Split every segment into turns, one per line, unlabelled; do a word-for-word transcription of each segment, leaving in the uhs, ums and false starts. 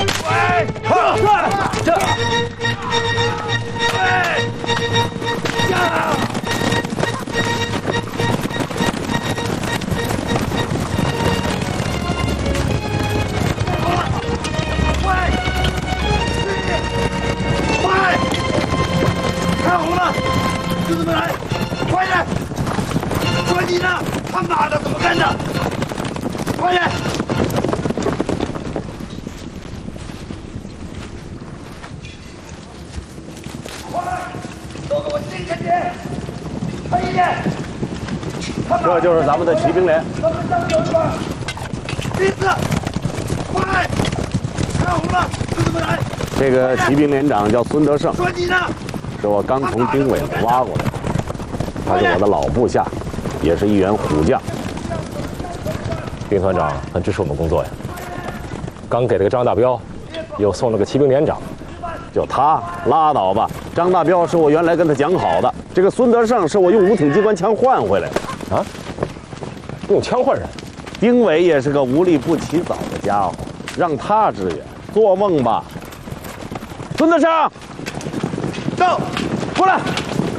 喂，这，喂，呀！ 看红了，兄弟们来，快点！说你呢，他妈的怎么干的？快点！快，都给我进下去！黑点！
这就是咱们的骑兵连。
咱们上有一个第四，快！看红了，兄弟们来！
这个骑兵连长叫孙德胜。
说你呢？
是我刚从丁委挖过来的，他是我的老部下，也是一员虎将。
丁团长很支持我们工作呀，刚给了个张大彪，又送了个骑兵连长，
就他拉倒吧。张大彪是我原来跟他讲好的，这个孙德胜是我用武挺机关枪换回来的。
啊？用枪换人？
丁伟也是个无利不起早的家伙，让他支援，做梦吧！孙德胜。 到，过来！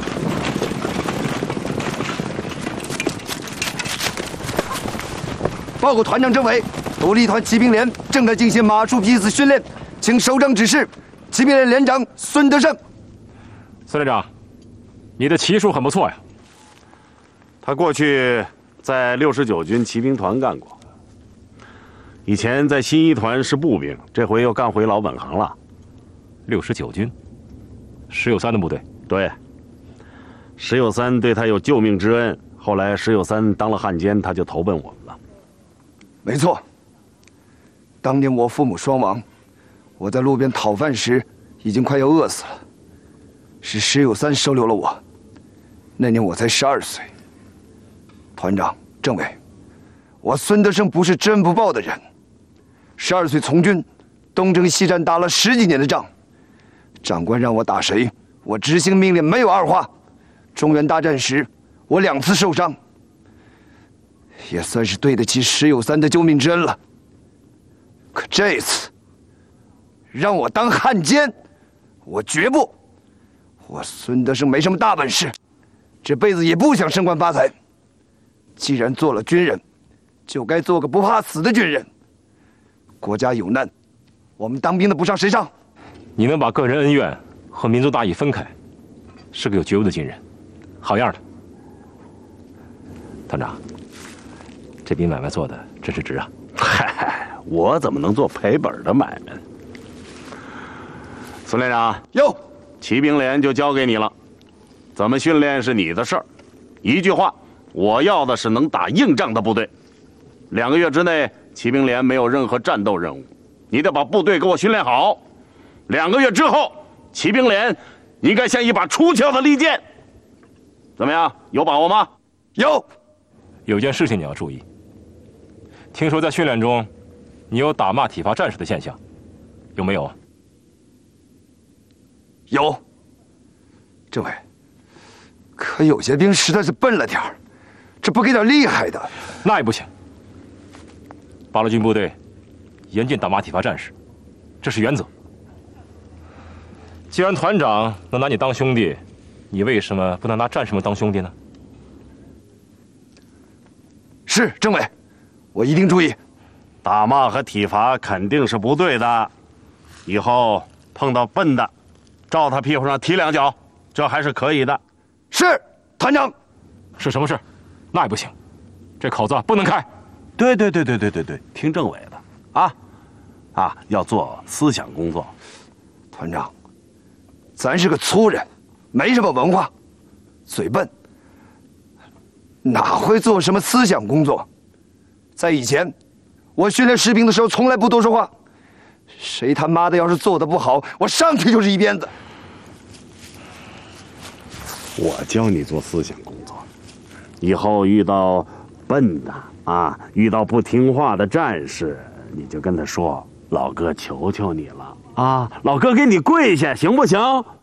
报告团长政委，独立团骑兵连正在进行马术批次训练，请首长指示。骑兵连连长孙德胜。
孙连长，你的骑术很不错呀。
他过去在六十九军骑兵团干过，以前在新一团是步兵，这回又干回老本行了。
六十九军。 石有三的部队，
对，石有三对他有救命之恩。后来石有三当了汉奸，他就投奔我们了。
没错，当年我父母双亡，我在路边讨饭时已经快要饿死了，是石有三收留了我。那年我才十二岁。团长、政委，我孙德胜不是知恩不报的人。十二岁从军，东征西战，打了十几年的仗。 长官让我打谁，我执行命令没有二话。中原大战时，我两次受伤，也算是对得起石有三的救命之恩了。可这次让我当汉奸，我绝不。我孙德胜没什么大本事，这辈子也不想升官发财。既然做了军人，就该做个不怕死的军人。国家有难，我们当兵的不上谁上？
你能把个人恩怨和民族大义分开，是个有觉悟的军人，好样的，团长。这笔买卖做的真是值啊！
嗨，我怎么能做赔本的买卖呢？孙连长，
哟，
骑兵连就交给你了，怎么训练是你的事儿。一句话，我要的是能打硬仗的部队。两个月之内，骑兵连没有任何战斗任务，你得把部队给我训练好。 两个月之后，骑兵连应该像一把出鞘的利剑。怎么样？有把握吗？
有。
有件事情你要注意。听说在训练中，你有打骂体罚战士的现象，有没有啊？
有。政委，可有些兵实在是笨了点儿，这不给点厉害的，
那也不行。八路军部队严禁打骂体罚战士，这是原则。 既然团长能拿你当兄弟，你为什么不能拿战士们当兄弟呢？
是政委，我一定注意。
打骂和体罚肯定是不对的，以后碰到笨的，照他屁股上踢两脚，这还是可以的。
是，团长。
是什么事？那也不行，这口子不能开。
对对对对对对对，听政委的啊，啊，要做思想工作。
团长。 咱是个粗人，没什么文化，嘴笨，哪会做什么思想工作？在以前，我训练士兵的时候从来不多说话，谁他妈的要是做的不好，我上去就是一鞭子。
我教你做思想工作，以后遇到笨的啊，遇到不听话的战士，你就跟他说：“老哥，求求你了。” 啊，老哥给你跪下，行不行？